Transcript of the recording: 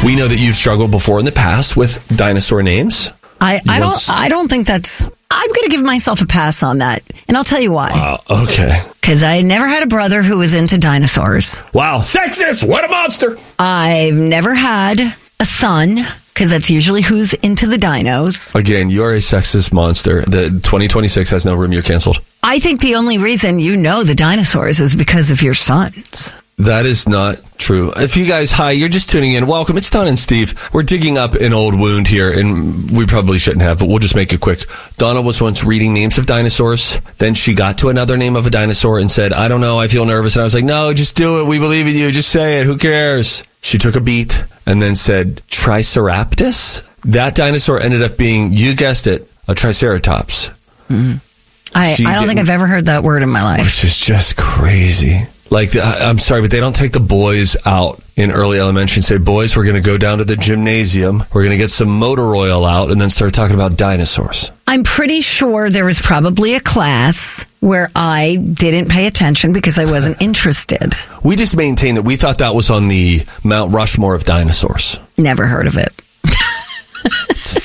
We know that you've struggled before in the past with dinosaur names. I don't think that's... I'm going to give myself a pass on that. And I'll tell you why. Okay. Because I never had a brother who was into dinosaurs. Wow. Sexist. What a monster. I've never had a son, because that's usually who's into the dinos. Again, you're a sexist monster. The 2026 has no room. You're canceled. I think the only reason you know the dinosaurs is because of your sons. That is not true. If you guys, hi, you're just tuning in, welcome. It's Don and Steve. We're digging up an old wound here, and we probably shouldn't have, but we'll just make it quick. Donna was once reading names of dinosaurs. Then she got to another name of a dinosaur and said, I don't know, I feel nervous. And I was like, no, just do it. We believe in you. Just say it. Who cares? She took a beat and then said, Triceratops? That dinosaur ended up being, you guessed it, a Triceratops. Mm-hmm. I don't think I've ever heard that word in my life. Which is just crazy. Like, I'm sorry, but they don't take the boys out in early elementary and say, boys, we're going to go down to the gymnasium. We're going to get some motor oil out and then start talking about dinosaurs. I'm pretty sure there was probably a class where I didn't pay attention because I wasn't interested. We just maintain that we thought that was on the Mount Rushmore of dinosaurs. Never heard of it.